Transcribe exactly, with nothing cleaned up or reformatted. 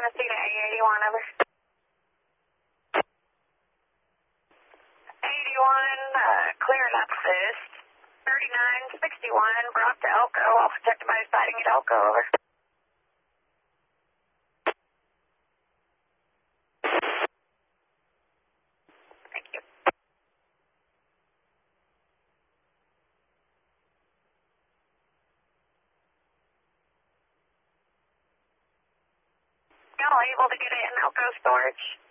Tennessee to A eighty-one, over. eighty-one, uh, clearing up fist. thirty-nine sixty-one, brought to Elko, all protected by sighting at Elko, over. Thank you. Y'all able to get it in Elko storage?